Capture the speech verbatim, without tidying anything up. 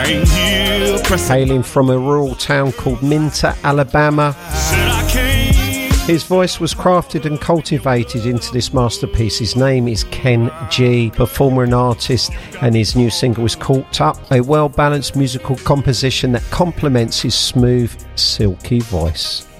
Hailing from a rural town called Minter, Alabama, his voice was crafted and cultivated into this masterpiece. His name is Ken G, performer and artist, and his new single is Caught Up, a well-balanced musical composition that complements his smooth, silky voice.